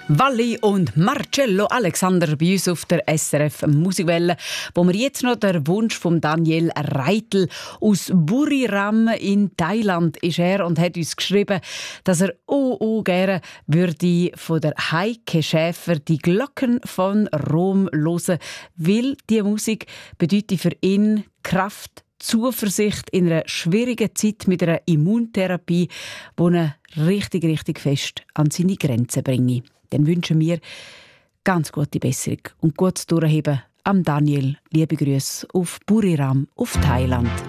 Walli und Marcello Alexander bei uns auf der SRF Musikwelle, wo wir jetzt noch der Wunsch von Daniel Reitel aus Buriram in Thailand ist und hat uns geschrieben, dass er gerne würde von der Heike Schäfer die Glocken von Rom hören, weil die Musik bedeutet für ihn Kraft, Zuversicht in einer schwierigen Zeit mit einer Immuntherapie, die ihn richtig fest an seine Grenzen bringe. Dann wünschen wir ganz gute Besserung und gutes Durchheben am Daniel. Liebe Grüße auf Buriram, auf Thailand.